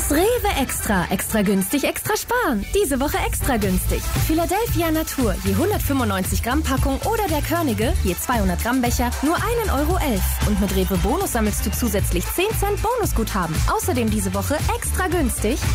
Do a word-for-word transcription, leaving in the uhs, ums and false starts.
Das Rewe Extra. Extra günstig, extra sparen. Diese Woche extra günstig. Philadelphia Natur, je hundertfünfundneunzig Gramm Packung oder der Körnige, je zweihundert Gramm Becher, nur ein Euro elf. Und mit Rewe Bonus sammelst du zusätzlich zehn Cent Bonusguthaben. Außerdem diese Woche extra günstig